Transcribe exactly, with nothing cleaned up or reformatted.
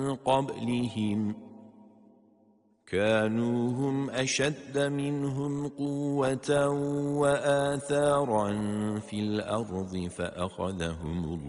قبلهم كانوا هم أشد منهم قوة وآثارا في الأرض فأخذهم